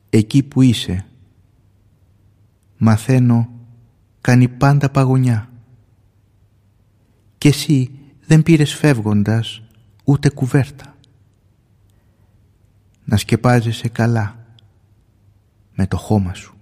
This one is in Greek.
εκεί που είσαι. Μαθαίνω κάνει πάντα παγωνιά. Κι εσύ δεν πήρες φεύγοντας ούτε κουβέρτα. Να σκεπάζεσαι καλά με το χώμα σου.